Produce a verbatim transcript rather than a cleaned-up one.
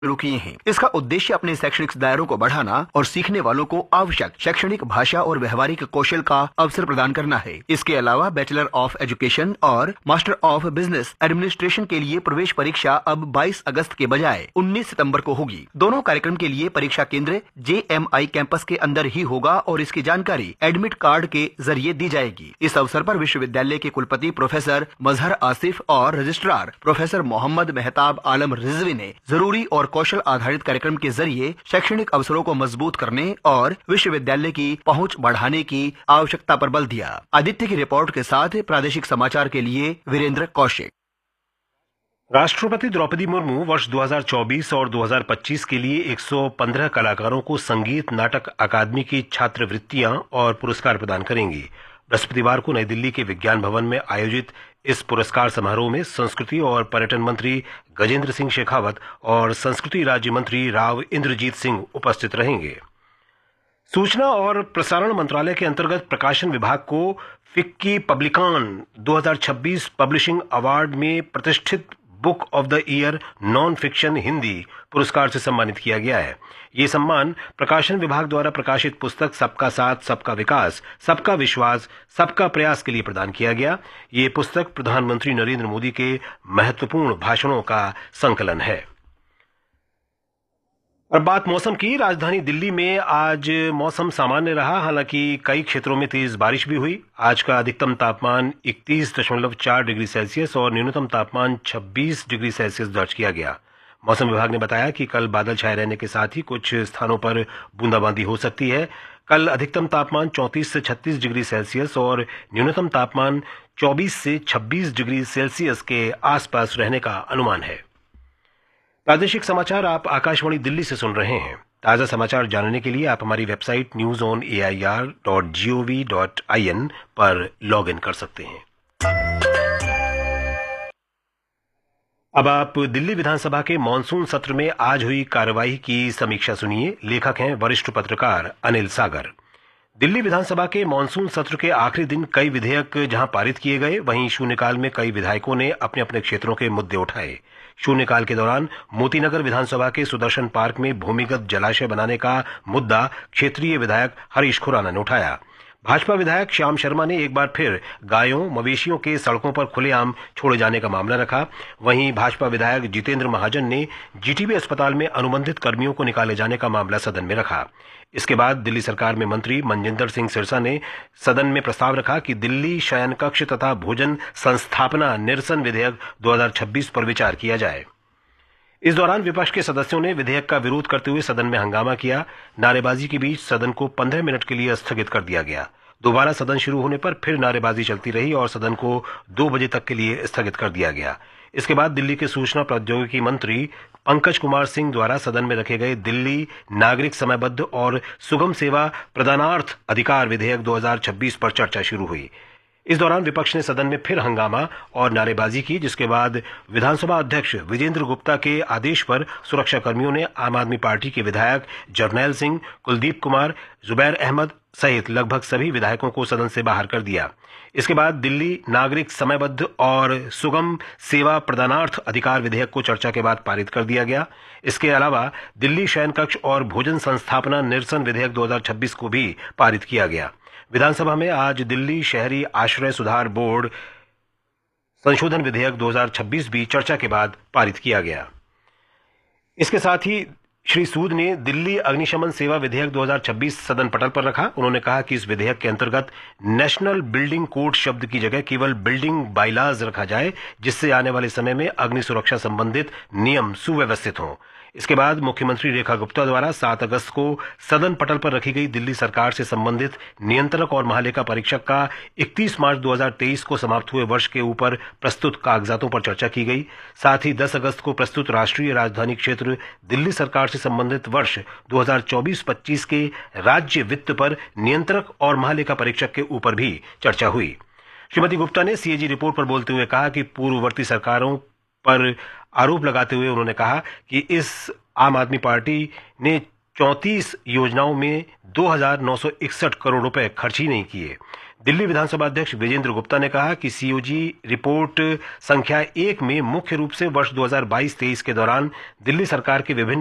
शुरू किए हैं। इसका उद्देश्य अपने शैक्षणिक दायरों को बढ़ाना और सीखने वालों को आवश्यक शैक्षणिक भाषा और व्यवहारिक कौशल का अवसर प्रदान करना है। इसके अलावा बैचलर ऑफ एजुकेशन और मास्टर ऑफ बिजनेस एडमिनिस्ट्रेशन के लिए प्रवेश परीक्षा अब बाईस अगस्त के बजाय उन्नीस सितंबर को होगी। दोनों कार्यक्रम के लिए परीक्षा केंद्र जे एम आई कैंपस के अंदर ही होगा और इसकी जानकारी एडमिट कार्ड के जरिए दी जाएगी। इस अवसर पर विश्वविद्यालय के कुलपति प्रोफेसर मजहर आसिफ और रजिस्ट्रार प्रोफेसर मोहम्मद मेहताब आलम रिजवी ने जरूरी और कौशल आधारित कार्यक्रम के जरिए शैक्षणिक अवसरों को मजबूत करने और विश्वविद्यालय की पहुंच बढ़ाने की आवश्यकता पर बल दिया। आदित्य की रिपोर्ट के साथ प्रादेशिक समाचार के लिए वीरेंद्र कौशिक। राष्ट्रपति द्रौपदी मुर्मू वर्ष दो हज़ार चौबीस और दो हज़ार पच्चीस के लिए एक सौ पंद्रह कलाकारों को संगीत नाटक अकादमी की छात्रवृत्तियां और पुरस्कार प्रदान करेंगी। बृहस्पतिवार को नई दिल्ली के विज्ञान भवन में आयोजित इस पुरस्कार समारोह में संस्कृति और पर्यटन मंत्री गजेंद्र सिंह शेखावत और संस्कृति राज्य मंत्री राव इंद्रजीत सिंह उपस्थित रहेंगे। सूचना और प्रसारण मंत्रालय के अंतर्गत प्रकाशन विभाग को फिक्की पब्लिकान दो हज़ार छब्बीस पब्लिशिंग अवार्ड में प्रतिष्ठित book of the year non fiction Hindi पुरस्कार से सम्मानित किया गया है। ये सम्मान प्रकाशन विभाग द्वारा प्रकाशित पुस्तक सबका साथ सबका विकास सबका विश्वास सबका प्रयास के लिए प्रदान किया गया। ये पुस्तक प्रधानमंत्री नरेंद्र मोदी के महत्वपूर्ण भाषणों का संकलन है। और बात मौसम की। राजधानी दिल्ली में आज मौसम सामान्य रहा, हालांकि कई क्षेत्रों में तेज बारिश भी हुई। आज का अधिकतम तापमान इकतीस दशमलव चार डिग्री सेल्सियस और न्यूनतम तापमान छब्बीस डिग्री सेल्सियस दर्ज किया गया। मौसम विभाग ने बताया कि कल बादल छाए रहने के साथ ही कुछ स्थानों पर बूंदाबांदी हो सकती है। कल अधिकतम तापमान चौंतीस से छत्तीस डिग्री सेल्सियस और न्यूनतम तापमान चौबीस से छब्बीस डिग्री सेल्सियस के आसपास रहने का अनुमान है। प्रादेशिक समाचार आप आकाशवाणी दिल्ली से सुन रहे हैं। ताजा समाचार जानने के लिए आप हमारी website news on A I R dot G O V dot I N पर लॉग इन कर सकते हैं। अब आप दिल्ली विधानसभा के मॉनसून सत्र में आज हुई कार्यवाही की समीक्षा सुनिए। लेखक हैं वरिष्ठ पत्रकार अनिल सागर। दिल्ली विधानसभा के मॉनसून सत्र के आखिरी दिन कई विधेयक जहां पारित किए गए, वहीं शून्यकाल में कई विधायकों ने अपने अपने क्षेत्रों के मुद्दे उठाए। शून्यकाल के दौरान मोतीनगर विधानसभा के सुदर्शन पार्क में भूमिगत जलाशय बनाने का मुद्दा क्षेत्रीय विधायक हरीश खुराना ने उठाया। भाजपा विधायक श्याम शर्मा ने एक बार फिर गायों मवेशियों के सड़कों पर खुलेआम छोड़े जाने का मामला रखा। वहीं भाजपा विधायक जितेंद्र महाजन ने जीटीबी अस्पताल में अनुबंधित कर्मियों को निकाले जाने का मामला सदन में रखा। इसके बाद दिल्ली सरकार में मंत्री मनजिंदर सिंह सिरसा ने सदन में प्रस्ताव रखा कि दिल्ली शयन कक्ष तथा भोजन संस्थापना निरसन विधेयक दो हज़ार छब्बीस पर विचार किया जाए। इस दौरान विपक्ष के सदस्यों ने विधेयक का विरोध करते हुए सदन में हंगामा किया। नारेबाजी के बीच सदन को पंद्रह मिनट के लिए स्थगित कर दिया गया। दोबारा सदन शुरू होने पर फिर नारेबाजी चलती रही और सदन को दो बजे तक के लिए स्थगित कर दिया गया। इसके बाद दिल्ली के सूचना प्रौद्योगिकी मंत्री पंकज कुमार सिंह द्वारा सदन में रखे गए दिल्ली नागरिक समयबद्ध और सुगम सेवा प्रदानार्थ अधिकार विधेयक दो हज़ार छब्बीस पर चर्चा शुरू हुई। इस दौरान विपक्ष ने सदन में फिर हंगामा और नारेबाजी की, जिसके बाद विधानसभा अध्यक्ष विजेंद्र गुप्ता के आदेश पर सुरक्षाकर्मियों ने आम आदमी पार्टी के विधायक जरनैल सिंह, कुलदीप कुमार, जुबैर अहमद सहित लगभग सभी विधायकों को सदन से बाहर कर दिया। इसके बाद दिल्ली नागरिक समयबद्ध और सुगम सेवा प्रदानार्थ अधिकार विधेयक को चर्चा के बाद पारित कर दिया गया। इसके अलावा दिल्ली शयन कक्ष और भोजन संस्थापना निरसन विधेयक दो हज़ार छब्बीस को भी पारित किया गया। विधानसभा में आज दिल्ली शहरी आश्रय सुधार बोर्ड संशोधन विधेयक दो हज़ार छब्बीस भी चर्चा के बाद पारित किया गया। इसके साथ ही श्री सूद ने दिल्ली अग्निशमन सेवा विधेयक दो हज़ार छब्बीस सदन पटल पर रखा। उन्होंने कहा कि इस विधेयक के अंतर्गत नेशनल बिल्डिंग कोड शब्द की जगह केवल बिल्डिंग बाइलाज रखा जाए, जिससे आने वाले समय में अग्नि सुरक्षा संबंधित नियम सुव्यवस्थित हों। इसके बाद मुख्यमंत्री रेखा गुप्ता द्वारा सात अगस्त को सदन पटल पर रखी गई दिल्ली सरकार से संबंधित नियंत्रक और महालेखा परीक्षक का इकतीस मार्च दो हज़ार तेईस को समाप्त हुए वर्ष के ऊपर प्रस्तुत कागजातों पर चर्चा की गई। साथ ही दस अगस्त को प्रस्तुत राष्ट्रीय राजधानी क्षेत्र दिल्ली सरकार से संबंधित वर्ष दो हज़ार चौबीस पच्चीस के राज्य वित्त पर नियंत्रक और महालेखा परीक्षक के ऊपर भी चर्चा हुई। श्रीमती गुप्ता ने सीएजी रिपोर्ट पर बोलते हुए कहा कि पूर्ववर्ती सरकारों पर आरोप लगाते हुए उन्होंने कहा कि इस आम आदमी पार्टी ने चौंतीस योजनाओं में दो हज़ार नौ सौ इकसठ करोड़ रुपए खर्च ही नहीं किए। दिल्ली विधानसभा अध्यक्ष विजेंद्र गुप्ता ने कहा कि सीओजी रिपोर्ट संख्या एक में मुख्य रूप से वर्ष दो हज़ार बाईस तेईस के दौरान दिल्ली सरकार के विभिन्न